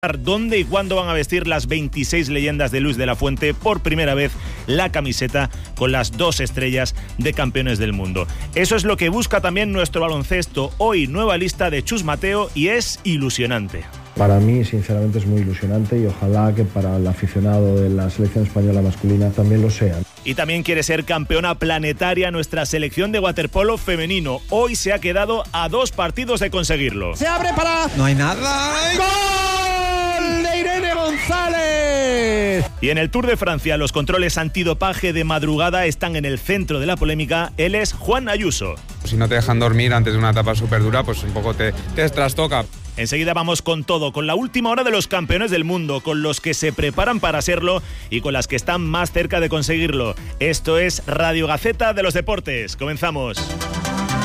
¿Dónde y cuándo van a vestir las 26 leyendas de Luis de la Fuente por primera vez la camiseta con las 2 estrellas de campeones del mundo? Eso es lo que busca también nuestro baloncesto. Hoy nueva lista de Chus Mateo y es ilusionante. Para mí, sinceramente, es muy ilusionante y ojalá que para el aficionado de la selección española masculina también lo sea. Y también quiere ser campeona planetaria nuestra selección de waterpolo femenino. Hoy se ha quedado a 2 partidos de conseguirlo. Se abre para... No hay nada. ¡Gol de Irene González! Y en el Tour de Francia, los controles antidopaje de madrugada están en el centro de la polémica. Él es Juan Ayuso. Si no te dejan dormir antes de una etapa súper dura, pues un poco te trastoca. Enseguida vamos con todo, con la última hora de los campeones del mundo, con los que se preparan para serlo y con las que están más cerca de conseguirlo. Esto es Radio Gaceta de los Deportes. Comenzamos.